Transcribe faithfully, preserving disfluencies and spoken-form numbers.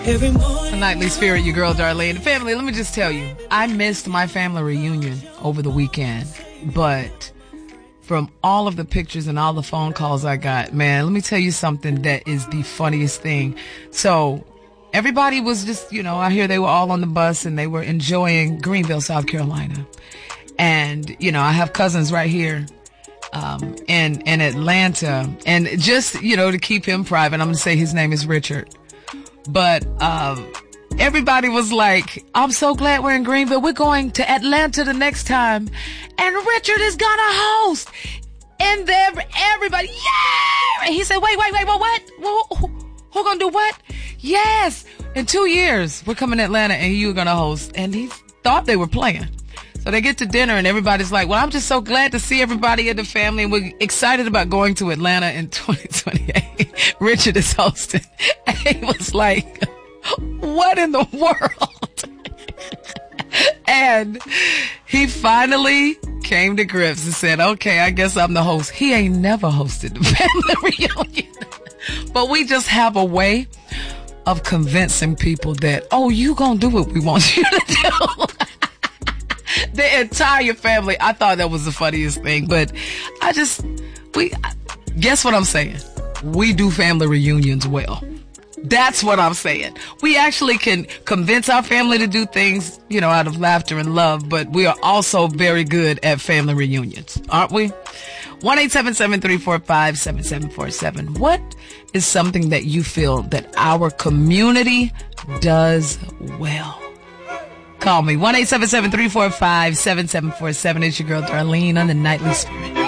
Every morning. The Nightly Spirit, your girl Darlene. Family, let me just tell you, I missed my family reunion over the weekend, but from all of the pictures and all the phone calls I got, man, let me tell you something that is the funniest thing. So everybody was just, you know, I hear they were all on the bus and they were enjoying Greenville, South Carolina. And, you know, I have cousins right here um, in, in Atlanta. And just, you know, to keep him private, I'm going to say his name is Richard. But um, everybody was like, I'm so glad we're in Greenville. We're going to Atlanta the next time. And Richard is going to host. And there, everybody, yeah! And he said, wait, wait, wait, what? what? Who, who going to do what? Yes. In two years, we're coming to Atlanta and you're going to host. And he thought they were playing. So they get to dinner and everybody's like, well, I'm just so glad to see everybody in the family. And we're excited about going to Atlanta in twenty twenty-eight. Richard is hosting. And he was like, what in the world? And he finally came to grips and said, okay, I guess I'm the host. He ain't never hosted the family reunion. But we just have a way of convincing people that, oh, you gonna do what we want you to do. The entire family. I thought that was the funniest thing, but I just, we, guess what I'm saying? We do family reunions well. That's what I'm saying. We actually can convince our family to do things, you know, out of laughter and love, but we are also very good at family reunions, aren't we? one eight seven seven, three four five, seven seven four seven. What is something that you feel that our community does well? Call me, one eight seven seven, three four five, seven seven four seven. It's your girl Darlene on the Nightly Spirit.